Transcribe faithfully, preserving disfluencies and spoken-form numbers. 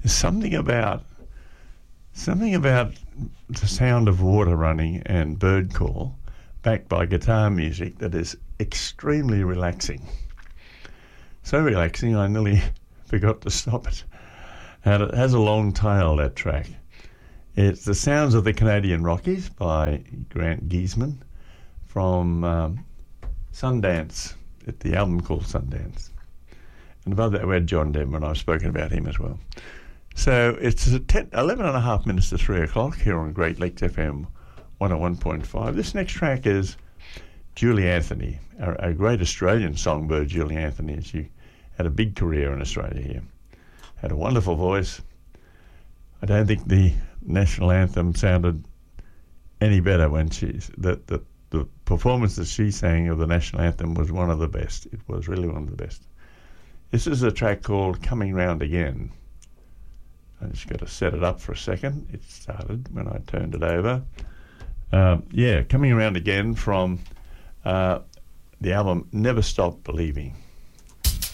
There's something about something about the sound of water running and bird call backed by guitar music that is extremely relaxing. So relaxing I nearly forgot to stop it. And it has a long tail, that track. It's The Sounds of the Canadian Rockies by Grant Giesman from um, Sundance, at the album called Sundance. And above that we had John Denver, I've spoken about him as well. So it's ten, eleven and a half minutes to three o'clock here on Great Lakes F M one oh one point five. This next track is Julie Anthony, a, a great Australian songbird. Julie Anthony, she had a big career in Australia here. Had a wonderful voice. I don't think the national anthem sounded any better when she, the, the, the performance that she sang of the national anthem was one of the best. It was really one of the best. This is a track called Coming Round Again. I just got to set it up for a second. It started when I turned it over. Um, yeah, Coming Around Again from uh, the album Never Stop Believing.